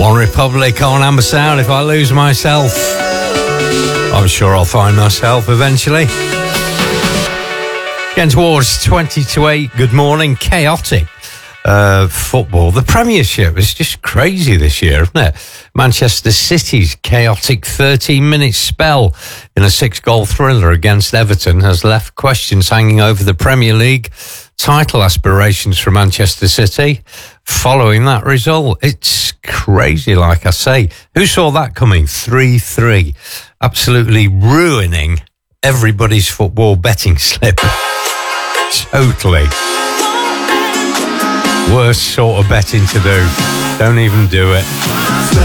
One Republic on Amber Sound. If I lose myself, I'm sure I'll find myself eventually. Getting towards 20 to 8. Good morning. Chaotic football. The Premiership is just crazy this year, isn't it? Manchester City's chaotic 13-minute spell in a 6-goal thriller against Everton has left questions hanging over the Premier League title aspirations for Manchester City following that result. It's crazy, like I say. Who saw that coming? 3-3. Absolutely ruining everybody's football betting slip. Totally. Worst sort of betting to do. Don't even do it.